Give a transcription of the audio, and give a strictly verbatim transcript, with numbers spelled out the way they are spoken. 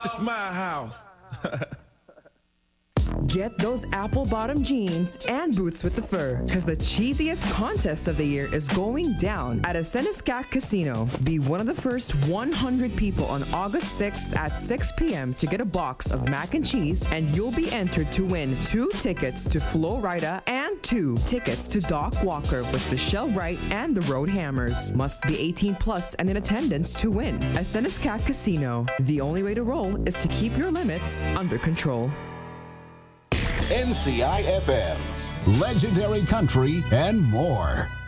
It's my house. Get those apple bottom jeans and boots with the fur, because the cheesiest contest of the year is going down at Seniscat Casino. Be one of the first one hundred people on August sixth at six p.m. to get a box of mac and cheese, and you'll be entered to win two tickets to Flo Rida and two tickets to Doc Walker with Michelle Wright and the Road Hammers. Must be eighteen plus and in attendance to win. At Seniscat Casino, the only way to roll is to keep your limits under control. N C I F M, legendary country and more.